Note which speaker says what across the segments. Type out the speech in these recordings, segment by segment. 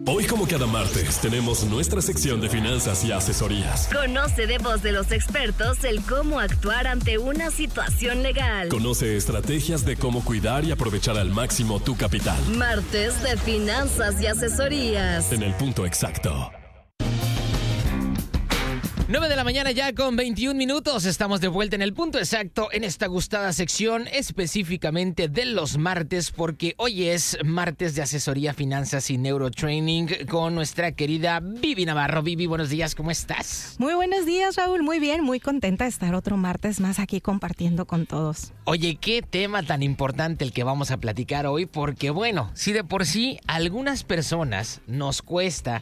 Speaker 1: Hoy, como cada martes, tenemos nuestra sección de finanzas y asesorías.
Speaker 2: Conoce de voz de los expertos el cómo actuar ante una situación legal.
Speaker 1: Conoce estrategias de cómo cuidar y aprovechar al máximo tu capital.
Speaker 2: Martes de finanzas y asesorías.
Speaker 1: En el punto exacto.
Speaker 3: 9 de la mañana ya con 21 minutos. Estamos de vuelta en el punto exacto en esta gustada sección específicamente de los martes, porque hoy es martes de asesoría, finanzas y neurotraining con nuestra querida Vivi Navarro. Vivi, buenos días, ¿cómo estás?
Speaker 4: Muy buenos días, Raúl. Muy bien, muy contenta de estar otro martes más aquí compartiendo con todos.
Speaker 3: Oye, qué tema tan importante el que vamos a platicar hoy, porque bueno, si de por sí a algunas personas nos cuesta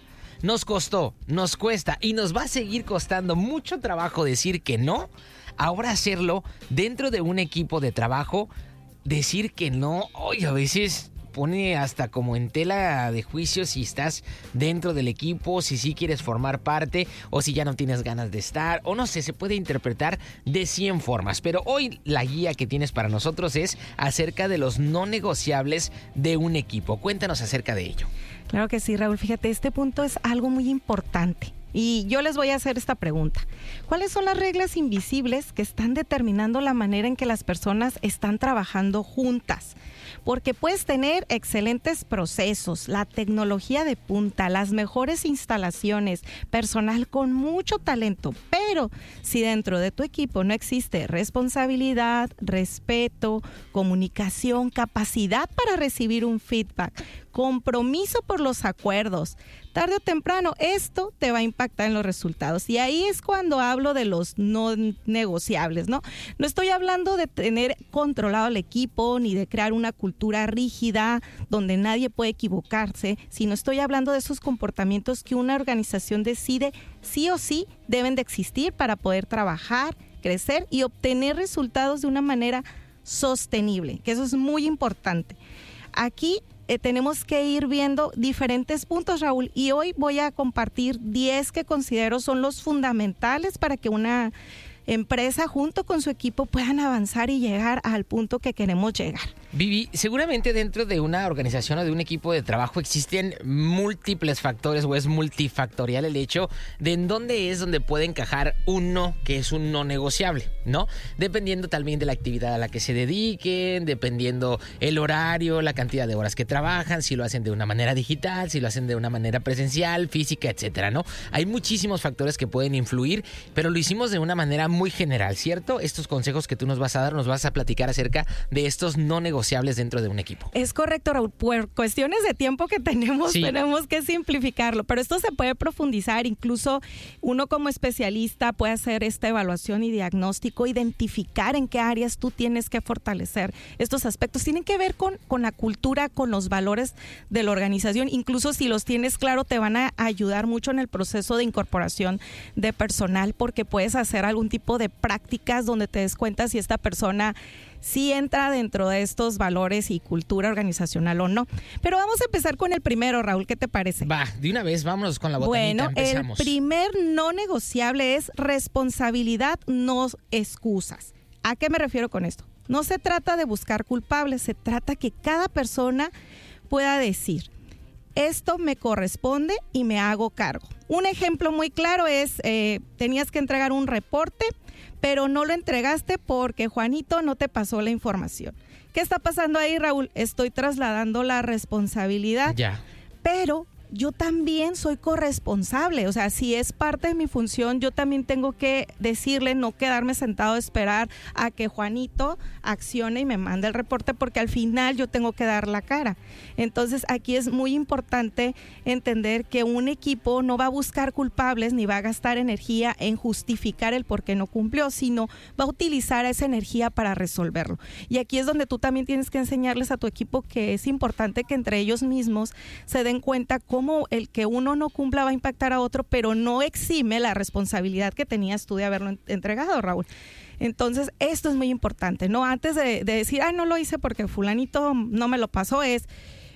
Speaker 3: y nos va a seguir costando mucho trabajo decir que no, ahora hacerlo dentro de un equipo de trabajo, decir que no, oye, a veces pone hasta como en tela de juicio si estás dentro del equipo, si sí quieres formar parte o si ya no tienes ganas de estar, o no sé, se puede interpretar de 100 formas. Pero hoy la guía que tienes para nosotros es acerca de los no negociables de un equipo. Cuéntanos acerca de ello.
Speaker 4: Claro que sí, Raúl. Fíjate, este punto es algo muy importante. Y yo les voy a hacer esta pregunta. ¿Cuáles son las reglas invisibles que están determinando la manera en que las personas están trabajando juntas? Porque puedes tener excelentes procesos, la tecnología de punta, las mejores instalaciones, personal con mucho talento, pero si dentro de tu equipo no existe responsabilidad, respeto, comunicación, capacidad para recibir un feedback, compromiso por los acuerdos, tarde o temprano esto te va a impactar en los resultados. Y ahí es cuando hablo de los no negociables, ¿no? No estoy hablando de tener controlado el equipo ni de crear una cultura rígida donde nadie puede equivocarse, sino estoy hablando de esos comportamientos que una organización decide sí o sí deben de existir para poder trabajar, crecer y obtener resultados de una manera sostenible, que eso es muy importante. Aquí tenemos que ir viendo diferentes puntos, Raúl, y hoy voy a compartir 10 que considero son los fundamentales para que una empresa junto con su equipo puedan avanzar y llegar al punto que queremos llegar.
Speaker 3: Vivi, seguramente dentro de una organización o de un equipo de trabajo existen múltiples factores o es multifactorial el hecho de en dónde es donde puede encajar un no, que es un no negociable, ¿no? Dependiendo también de la actividad a la que se dediquen, dependiendo el horario, la cantidad de horas que trabajan, si lo hacen de una manera digital, si lo hacen de una manera presencial, física, etcétera, ¿no? Hay muchísimos factores que pueden influir, pero lo hicimos de una manera muy general, ¿cierto? Estos consejos que tú nos vas a dar, nos vas a platicar acerca de estos no negociables dentro de un equipo.
Speaker 4: Es correcto, Raúl. Por cuestiones de tiempo que tenemos, sí, tenemos que simplificarlo, pero esto se puede profundizar. Incluso uno como especialista puede hacer esta evaluación y diagnóstico, identificar en qué áreas tú tienes que fortalecer estos aspectos. Tienen que ver con la cultura, con los valores de la organización. Incluso si los tienes claro, te van a ayudar mucho en el proceso de incorporación de personal, porque puedes hacer algún tipo de prácticas donde te des cuenta si esta persona sí entra dentro de estos valores y cultura organizacional o no. Pero vamos a empezar con el primero, Raúl, ¿qué te parece?
Speaker 3: Va, de una vez, vámonos con la botanita.
Speaker 4: Bueno,
Speaker 3: empezamos.
Speaker 4: El primer no negociable es responsabilidad, no excusas. ¿A qué me refiero con esto? No se trata de buscar culpables, se trata que cada persona pueda decir: esto me corresponde y me hago cargo. Un ejemplo muy claro es, tenías que entregar un reporte, pero no lo entregaste porque Juanito no te pasó la información. ¿Qué está pasando ahí, Raúl? Estoy trasladando la responsabilidad.
Speaker 3: Ya.
Speaker 4: Pero yo también soy corresponsable, o sea, si es parte de mi función, yo también tengo que decirle, no quedarme sentado a esperar a que Juanito accione y me mande el reporte, porque al final yo tengo que dar la cara. Entonces aquí es muy importante entender que un equipo no va a buscar culpables ni va a gastar energía en justificar el por qué no cumplió, sino va a utilizar esa energía para resolverlo. Y aquí es donde tú también tienes que enseñarles a tu equipo que es importante que entre ellos mismos se den cuenta cómo el que uno no cumpla va a impactar a otro, pero no exime la responsabilidad que tenías tú de haberlo entregado, Raúl. Entonces, esto es muy importante, ¿no? Antes de decir, no lo hice porque fulanito no me lo pasó,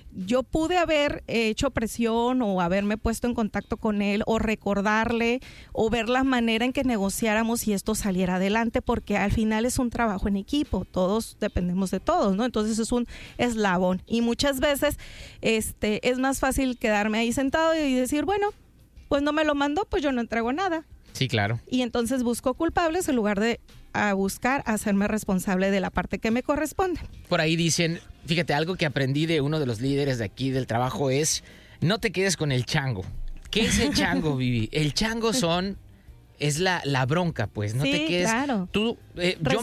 Speaker 4: yo pude haber hecho presión o haberme puesto en contacto con él o recordarle o ver la manera en que negociáramos y esto saliera adelante, porque al final es un trabajo en equipo, todos dependemos de todos, ¿no? Entonces es un eslabón y muchas veces es más fácil quedarme ahí sentado y decir, bueno, pues no me lo mandó, pues yo no entrego nada.
Speaker 3: Sí, claro.
Speaker 4: Y entonces busco culpables en lugar de buscar hacerme responsable de la parte que me corresponde.
Speaker 3: Por ahí dicen, fíjate, algo que aprendí de uno de los líderes de aquí del trabajo es, no te quedes con el chango. ¿Qué es el chango, Vivi? El chango es la bronca, pues. No
Speaker 4: sí,
Speaker 3: te quedes.
Speaker 4: Claro.
Speaker 3: Tú, yo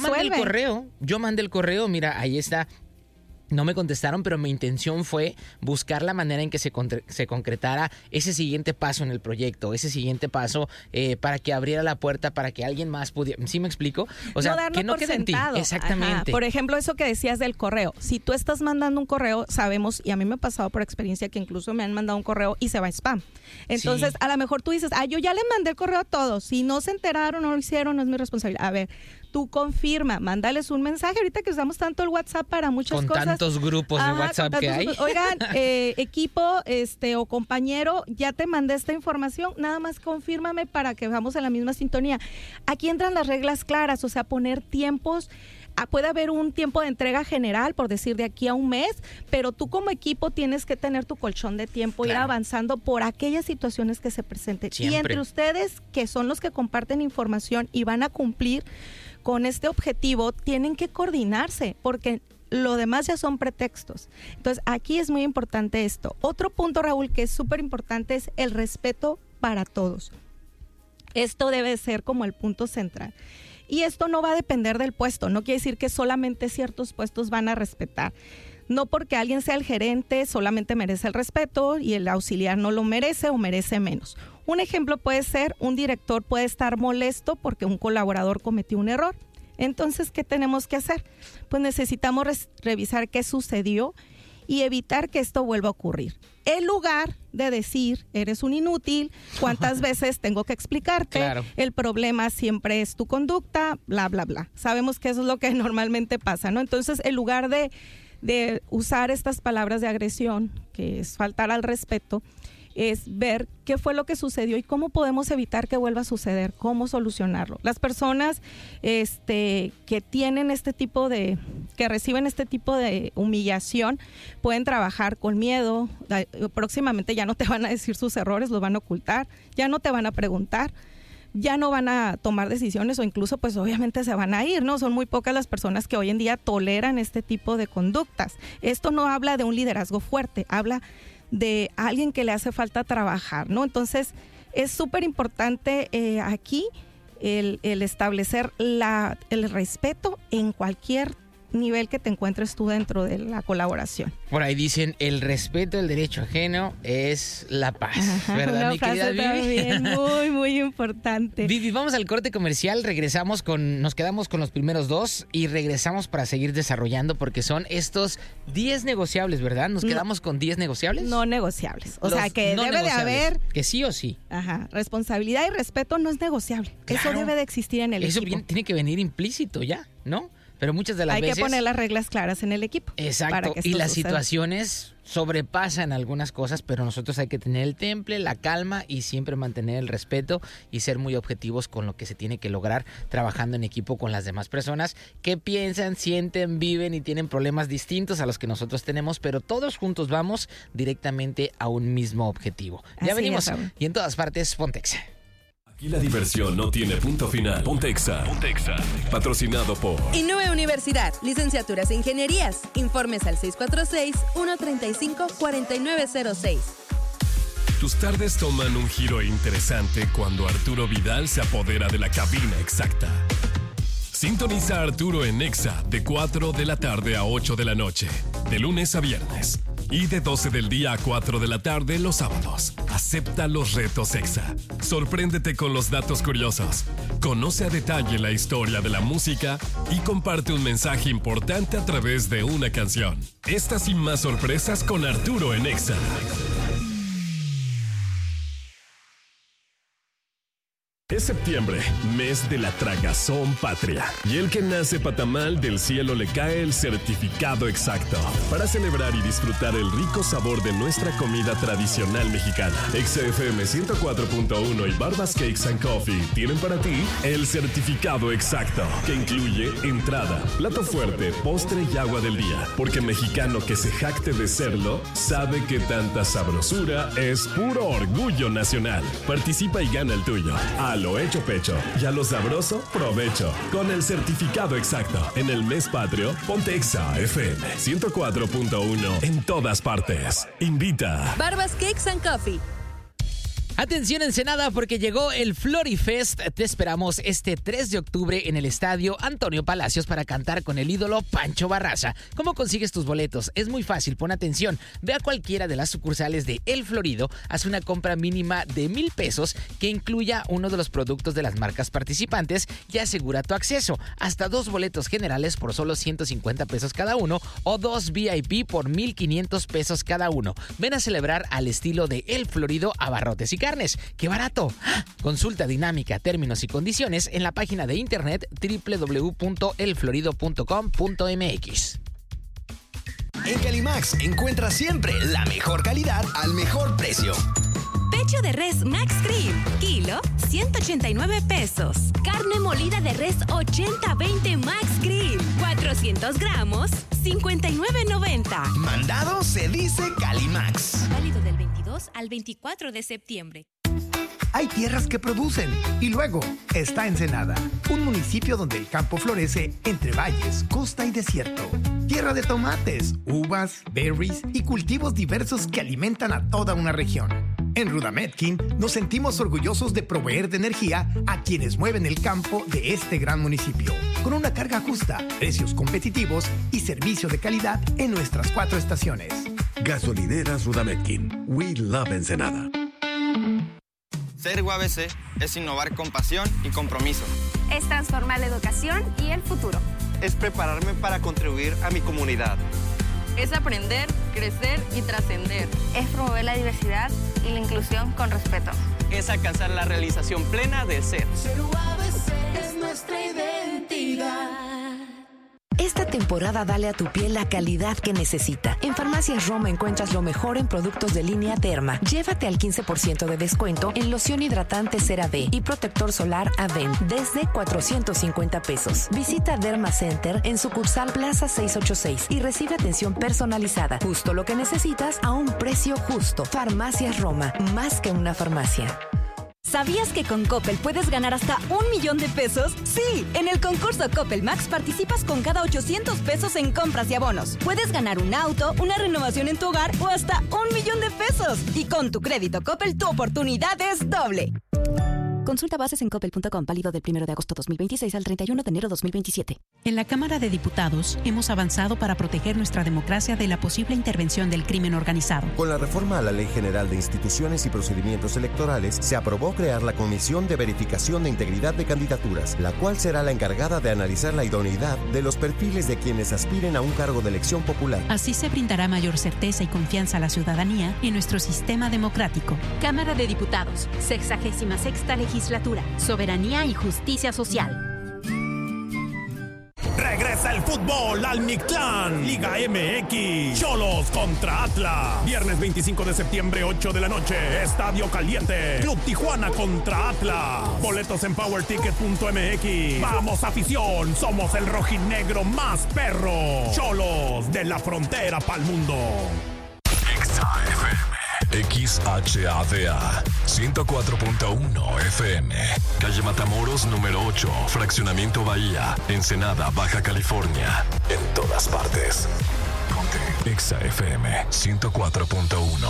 Speaker 3: mandé el correo, mira, ahí está. No me contestaron, pero mi intención fue buscar la manera en que se concretara ese siguiente paso en el proyecto, ese siguiente paso para que abriera la puerta, para que alguien más pudiera... ¿Sí me explico? O sea, que no quede en ti. Exactamente.
Speaker 4: Ajá. Por ejemplo, eso que decías del correo. Si tú estás mandando un correo, sabemos, y a mí me ha pasado por experiencia que incluso me han mandado un correo y se va a spam. Entonces, a lo mejor tú dices, yo ya le mandé el correo a todos. Si no se enteraron o no lo hicieron, no es mi responsabilidad. A ver, tú confirma, mándales un mensaje. Ahorita que usamos tanto el WhatsApp para muchas cosas.
Speaker 3: Con tantos grupos de WhatsApp que hay.
Speaker 4: Oigan, equipo o compañero, ya te mandé esta información, nada más confírmame para que vamos en la misma sintonía. Aquí entran las reglas claras, o sea, poner tiempos. Puede haber un tiempo de entrega general, por decir de aquí a un mes, pero tú como equipo tienes que tener tu colchón de tiempo, ir avanzando por aquellas situaciones que se presenten.
Speaker 3: Siempre.
Speaker 4: Y entre ustedes, que son los que comparten información y van a cumplir con este objetivo, tienen que coordinarse, porque lo demás ya son pretextos. Entonces, aquí es muy importante esto. Otro punto, Raúl, que es súper importante es el respeto para todos. Esto debe ser como el punto central. Y esto no va a depender del puesto, no quiere decir que solamente ciertos puestos van a respetar. No porque alguien sea el gerente solamente merece el respeto y el auxiliar no lo merece o merece menos. Un ejemplo puede ser, un director puede estar molesto porque un colaborador cometió un error. Entonces, ¿qué tenemos que hacer? Pues necesitamos revisar qué sucedió y evitar que esto vuelva a ocurrir. En lugar de decir, eres un inútil, cuántas veces tengo que explicarte,
Speaker 3: claro.
Speaker 4: El problema siempre es tu conducta, bla, bla, bla. Sabemos que eso es lo que normalmente pasa, ¿no? Entonces, en lugar de usar estas palabras de agresión, que es faltar al respeto, es ver qué fue lo que sucedió y cómo podemos evitar que vuelva a suceder, cómo solucionarlo. Las personas que tienen que reciben este tipo de humillación, pueden trabajar con miedo. Próximamente ya no te van a decir sus errores, los van a ocultar, ya no te van a preguntar, ya no van a tomar decisiones o incluso pues obviamente se van a ir, ¿no? Son muy pocas las personas que hoy en día toleran este tipo de conductas. Esto no habla de un liderazgo fuerte, habla de alguien que le hace falta trabajar, ¿no? Entonces, es súper importante aquí el establecer el respeto en cualquier nivel que te encuentres tú dentro de la colaboración.
Speaker 3: Por ahí dicen, el respeto del derecho ajeno es la paz. Ajá, ¿verdad, mi querida Vivi?
Speaker 4: También muy, muy importante.
Speaker 3: Vivi, vamos al corte comercial, nos quedamos con los primeros dos y regresamos para seguir desarrollando porque son estos 10 negociables, ¿verdad? Nos quedamos con 10 negociables.
Speaker 4: No negociables. O sea, que debe de haber...
Speaker 3: Que sí o sí.
Speaker 4: Ajá. Responsabilidad y respeto no es negociable. Claro. Eso debe de existir en el equipo.
Speaker 3: Eso tiene que venir implícito ya, ¿no? Pero muchas de las veces...
Speaker 4: Hay que poner las reglas claras en el equipo.
Speaker 3: Exacto, y las situaciones sobrepasan algunas cosas, pero nosotros hay que tener el temple, la calma y siempre mantener el respeto y ser muy objetivos con lo que se tiene que lograr trabajando en equipo con las demás personas que piensan, sienten, viven y tienen problemas distintos a los que nosotros tenemos, pero todos juntos vamos directamente a un mismo objetivo. Ya venimos y en todas partes, Pontexa.
Speaker 1: Aquí la diversión no tiene punto final. Pontexa. Patrocinado por
Speaker 5: Innove Universidad, licenciaturas e ingenierías. Informes al 646-135-4906.
Speaker 1: Tus tardes toman un giro interesante cuando Arturo Vidal se apodera de la cabina exacta. Sintoniza a Arturo en Exa de 4 de la tarde a 8 de la noche, de lunes a viernes. Y de 12 del día a 4 de la tarde los sábados. Acepta los retos Exa. Sorpréndete con los datos curiosos. Conoce a detalle la historia de la música y comparte un mensaje importante a través de una canción. Estas y más sorpresas con Arturo en Exa. Es septiembre, mes de la tragazón patria. Y el que nace patamal, del cielo le cae el certificado exacto. Para celebrar y disfrutar el rico sabor de nuestra comida tradicional mexicana. XFM 104.1 y Barbas Cakes and Coffee tienen para ti el certificado exacto, que incluye entrada, plato fuerte, postre y agua del día. Porque mexicano que se jacte de serlo, sabe que tanta sabrosura es puro orgullo nacional. Participa y gana el tuyo. A lo hecho pecho y a lo sabroso provecho. Con el certificado exacto. En el mes patrio, ponte Exa FM 104.1 en todas partes. Invita.
Speaker 5: Barbas Cakes and Coffee.
Speaker 3: Atención Ensenada, porque llegó el Florifest. Te esperamos este 3 de octubre en el Estadio Antonio Palacios para cantar con el ídolo Pancho Barraza. ¿Cómo consigues tus boletos? Es muy fácil, pon atención. Ve a cualquiera de las sucursales de El Florido, haz una compra mínima de 1,000 pesos que incluya uno de los productos de las marcas participantes y asegura tu acceso. Hasta 2 boletos generales por solo 150 pesos cada uno o 2 VIP por 1,500 pesos cada uno. Ven a celebrar al estilo de El Florido, abarrotes y carnes. ¡Qué barato! Consulta dinámica, términos y condiciones en la página de internet www.elflorido.com.mx.
Speaker 6: En Calimax encuentras siempre la mejor calidad al mejor precio.
Speaker 7: Pecho de res Max Cream, kilo, 189 pesos. Carne molida de res 80-20 Max Cream, 400 gramos, 59.90.
Speaker 6: Mandado se dice Calimax.
Speaker 7: Válido del 22 al 24 de septiembre.
Speaker 8: Hay tierras que producen y luego está Ensenada, un municipio donde el campo florece entre valles, costa y desierto. Tierra de tomates, uvas, berries y cultivos diversos que alimentan a toda una región. En Rudametkin nos sentimos orgullosos de proveer de energía a quienes mueven el campo de este gran municipio, con una carga justa, precios competitivos y servicio de calidad en nuestras 4 estaciones.
Speaker 9: Gasolineras Rudametkin. We love Ensenada.
Speaker 10: Ser UABC es innovar con pasión y compromiso.
Speaker 11: Es transformar la educación y el futuro.
Speaker 12: Es prepararme para contribuir a mi comunidad.
Speaker 13: Es aprender, crecer y trascender.
Speaker 11: Es promover la diversidad y la inclusión con respeto.
Speaker 12: Es alcanzar la realización plena del ser.
Speaker 14: Ser UABC es nuestra identidad.
Speaker 15: Esta temporada dale a tu piel la calidad que necesita. En Farmacias Roma encuentras lo mejor en productos de línea Derma. Llévate al 15% de descuento en loción hidratante CeraVe y protector solar Aven desde 450 pesos. Visita Derma Center en sucursal Plaza 686 y recibe atención personalizada. Justo lo que necesitas a un precio justo. Farmacias Roma, más que una farmacia.
Speaker 16: ¿Sabías que con Coppel puedes ganar hasta 1,000,000 de pesos? ¡Sí! En el concurso Coppel Max participas con cada 800 pesos en compras y abonos. Puedes ganar un auto, una renovación en tu hogar o hasta 1,000,000 de pesos. Y con tu crédito Coppel, tu oportunidad es doble.
Speaker 17: Consulta bases en coppel.com, válido del 1 de agosto 2026 al 31 de enero 2027.
Speaker 18: En la Cámara de Diputados hemos avanzado para proteger nuestra democracia de la posible intervención del crimen organizado.
Speaker 19: Con la reforma a la Ley General de Instituciones y Procedimientos Electorales, se aprobó crear la Comisión de Verificación de Integridad de Candidaturas, la cual será la encargada de analizar la idoneidad de los perfiles de quienes aspiren a un cargo de elección popular.
Speaker 18: Así se brindará mayor certeza y confianza a la ciudadanía en nuestro sistema democrático.
Speaker 20: Cámara de Diputados, 66ª Legislatura, Soberanía y Justicia Social.
Speaker 21: Regresa el fútbol al Mictlán. Liga MX. Xolos contra Atlas. Viernes 25 de septiembre, 8 de la noche. Estadio Caliente. Club Tijuana contra Atlas. Boletos en powerticket.mx. Vamos, afición. Somos el rojinegro más perro. Xolos de la frontera pa'l mundo.
Speaker 1: XHADA 104.1 FM, calle Matamoros número 8, fraccionamiento Bahía, Ensenada, Baja California. En todas partes. Ponte XFM 104.1.